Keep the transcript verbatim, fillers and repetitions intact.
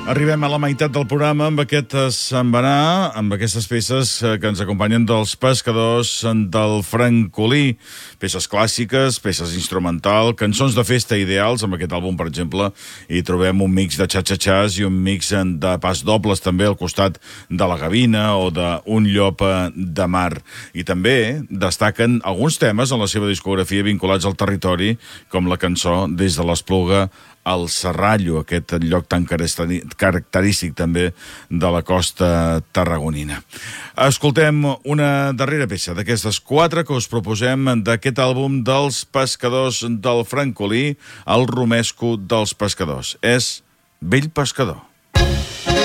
Arribem a la meitat del programa amb aquest Sembanar, amb aquestes peces que ens acompanyen dels pescadors del Francolí. Peces clàssiques, peces instrumental, cançons de festa ideals. Amb aquest àlbum, per exemple, hi trobem un mix de xa-xa-xàs i un mix de pas dobles també al costat de la gavina o d'un llop de mar. I també destaquen alguns temes en la seva discografia vinculats al territori, com la cançó Des de l'Espluga al Serrallo, aquest lloc tan característic també de la costa tarragonina. Escoltem una darrera peça d'aquestes quatre que us proposem d'aquest àlbum dels pescadors del Francolí, el romesco dels pescadors. És Vell Pescador.